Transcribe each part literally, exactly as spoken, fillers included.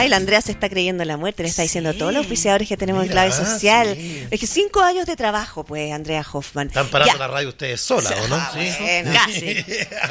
Ay, la Andrea se está creyendo la muerte, le está diciendo Sí. a todos los auspiciadores que tenemos Mira, en Clave Social. sí. Es que cinco años de trabajo, pues, Andrea Hoffman. Están parando Ya. la radio ustedes solas, ¿o no? Ah, Sí. bueno. Casi.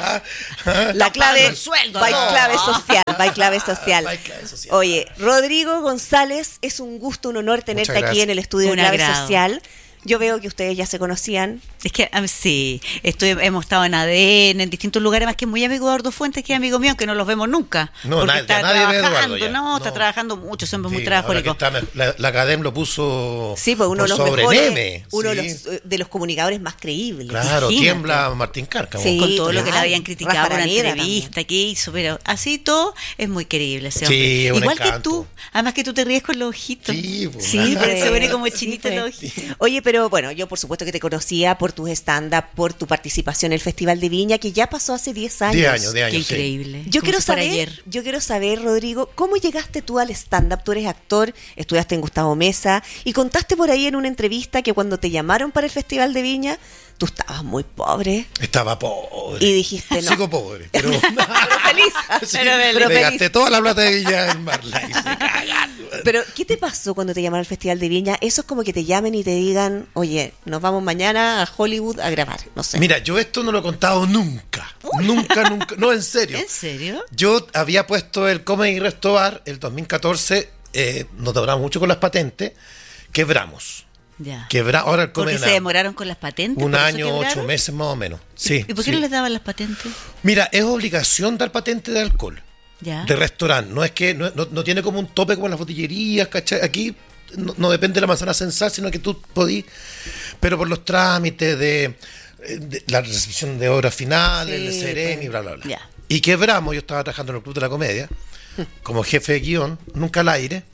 La clave, el sueldo, by no. clave social, by clave social. By clave social. Oye, Rodrigo González, es un gusto, un honor tenerte Muchas aquí gracias. en el estudio de Un Clave agrado. Social. Yo veo que ustedes ya se conocían. Es que um, sí, estoy, hemos estado en A D N, en distintos lugares, más que muy amigo de Eduardo Fuentes, que es amigo mío, que no los vemos nunca. No, porque nadie- está nadie ve a Eduardo trabajando, ya. no, está No. trabajando mucho, siempre muy Sí, ahora que trabajólico. está me- la, la Academ lo puso Sí, pues uno de por los sobre mejores, Neme, uno de sí. los, eh, de los comunicadores más creíbles. Claro, Imagínate. tiembla Martín Cárcamo. Sí. Con todo lo que le claro. habían criticado Rafa por una Araneda entrevista que hizo, pero así todo es muy creíble ese Sí, hombre. es un Igual que encanto. tú, además que tú te ríes con los ojitos. Sí, pues. Sí, pero se pone como Sí, chinito pues. los ojitos. Oye, pero bueno, yo por supuesto que te conocía por tus stand-up, por tu participación en el Festival de Viña, que ya pasó hace diez años. diez años, diez Qué años. sí. increíble. Yo Como quiero si fuera saber, ayer. yo quiero saber, Rodrigo, ¿cómo llegaste tú al stand-up? Tú eres actor, estudiaste en Gustavo Mesa y contaste por ahí en una entrevista que cuando te llamaron para el Festival de Viña, tú estabas muy pobre Estaba pobre. y dijiste no. Sigo pobre, pero, Pero feliz. Sí, Pero feliz. me Pero gasté feliz. toda la plata de Villa en Marla y se cagan. Pero, ¿qué te pasó cuando te llamaron al Festival de Viña? Eso es como que te llamen y te digan, oye, nos vamos mañana a Hollywood a grabar, no sé. Mira, yo esto no lo he contado nunca. Nunca, nunca. No, en serio. ¿En serio? Yo había puesto el Comedy Resto Bar el dos mil catorce, eh, nos demoramos mucho con las patentes, quebramos. Ya. Quebra, ahora el ¿Por Comedy qué se Lab, demoraron con las patentes? un ¿Por eso año, quebraron? ocho meses más o menos. Sí. ¿Y por qué sí. no les daban las patentes? Mira, es obligación dar patente de alcohol, Ya. de restaurante. No es que no, no- no tiene como un tope como en las botillerías, ¿cachai? Aquí no, no depende de la manzana censal, sino que tú podís, pero por los trámites de, de la recepción de obras finales, Sí, el Ceremi, pues. bla, bla, bla. Ya. Y quebramos, yo estaba trabajando en el Club de la Comedia, como jefe de guión, nunca al aire,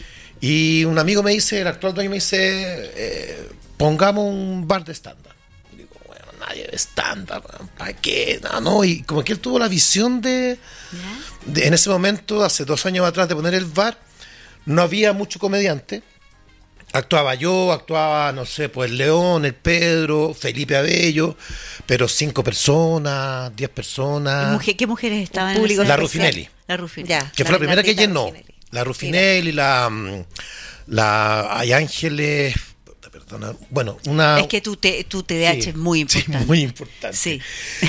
y un amigo me dice, el actual dueño me dice, eh, pongamos un bar de stand-up. Y digo, bueno, nadie de stand-up, ¿para qué? No, no, y como que él tuvo la visión de, ¿Ya? de- en ese momento, hace dos años atrás, de poner el bar, no había mucho comediante. Actuaba yo, actuaba, no sé, pues el León, el Pedro, Felipe Abello, pero cinco personas, diez ¿Qué, personas. mujer- qué mujeres estaban en público ese- La especial. Rufinelli. La Rufinelli. Ya. Que fue la primera que Tita llenó. Rufinelli. La Rufinelli, la, mm, la hay Ángeles, perdona, bueno, una Es que tu, te, tu T D A H sí, es muy sí, importante. muy importante. Sí.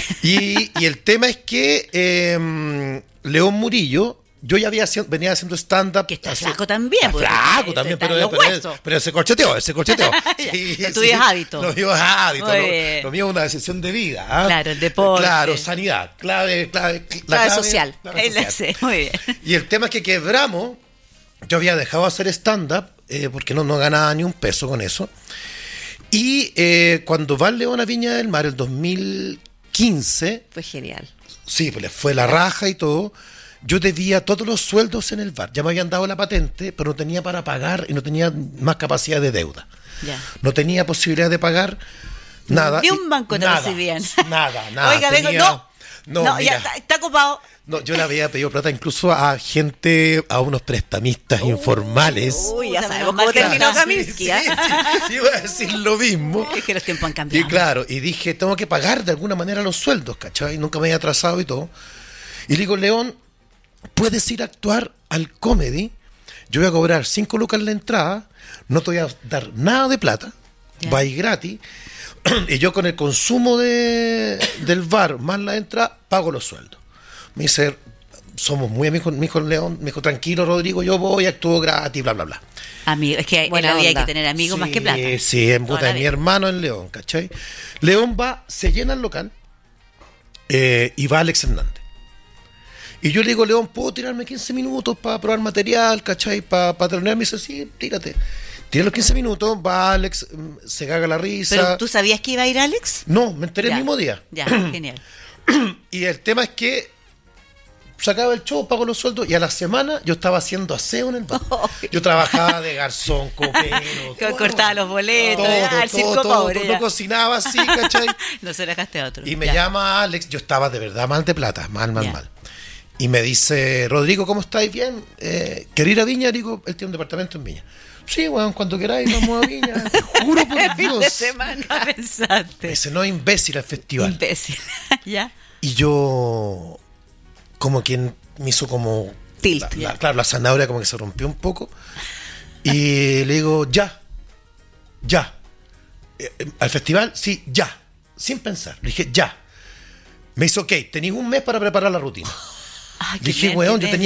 Y, y el tema es que eh, León Murillo, yo ya había haci- venía haciendo stand-up. Que está hace- flaco también, Está porque flaco está- también, está pero, en los pero, huesos. pero se corcheteó, se corcheteó. Ya, lo tuyo es hábito. Lo mío es hábito. Muy Lo, bien. lo mío es una decisión de vida. ¿ah? Claro, el deporte. Claro, sanidad, clave, clave. la Clave social. clave Él la social. sé, muy bien. Y el tema es que quebramos. Yo había dejado de hacer stand-up eh, porque no, no ganaba ni un peso con eso. Y eh, cuando va el León a Viña del Mar, el dos mil quince, Fue genial. sí, pues le fue la raja y todo. Yo debía todos los sueldos en el bar. Ya me habían dado la patente, pero no tenía para pagar y no tenía más capacidad de deuda. Ya. No tenía posibilidad de pagar nada. Ni Y- un banco te nada, recibían. Nada, nada. Oiga, vengo, Tenía- no. No, No, mira. ya está, está ocupado. No, yo le había pedido plata incluso a gente, a unos prestamistas informales. Uy, ya Puta, sabemos menos cómo mal que terminó no. Kaminsky. Sí, ¿ah? sí, sí, iba a decir lo mismo. Es que los tiempos han Y cambiado. claro, y dije, tengo que pagar de alguna manera los sueldos, ¿cachai? Nunca me había atrasado y todo. Y le digo, León, puedes ir a actuar al comedy. Yo voy a cobrar cinco lucas la entrada, no te voy a dar nada de plata, Ya. va a ir gratis. Y yo con el consumo de, del bar más la entrada, pago los sueldos. Me dice, somos muy amigos, mi hijo León, me dijo, tranquilo Rodrigo, yo voy, actúo gratis, bla, bla, bla. Amigo, es que en Buena la vida hay onda. que tener amigos Sí, más que plata. Sí, en Toda puta, la mi vida. hermano en León, ¿cachai? León va, se llena el local eh, y va Alex Hernández. Y yo le digo, León, ¿puedo tirarme quince minutos para probar material, ¿cachai? Para pa terminar. Me dice, sí, tírate. Tira los quince minutos, va Alex, mm, se caga la risa. ¿Pero tú sabías que iba a ir Alex? No, me enteré Ya. el mismo día. Ya, genial. Y el tema es que se acaba el show, pago los sueldos y a la semana yo estaba haciendo aseo en el bar. Yo trabajaba de garzón, copero. Que todo. cortaba los boletos, Todo, ya, el todo, circo todo, pobre, todo. ya. No cocinaba así, ¿cachai? No se lo dejaste a otro. Y me Ya. llama Alex, yo estaba de verdad mal de plata, mal, mal, Ya. mal. Y me dice, Rodrigo, ¿cómo estáis? Bien. Eh, ¿Queréis ir a Viña? Digo, él tiene un departamento en Viña. Sí, weón, cuando queráis vamos a Viña. Te juro por Fin de Dios. semana Me pensaste. dice, no, imbécil al festival. Imbécil. ¿Ya? Y yo, como quien me hizo como Te tilt. La- la- claro, la zanahoria como que se rompió un poco. Y le digo, ya, ya. Eh, eh, ¿Al festival? Sí, ya. Sin pensar. Le dije, ya. Me dice, ok, tenéis un mes para preparar la rutina. Ay, qué Dije, bien, weón, qué yo tenía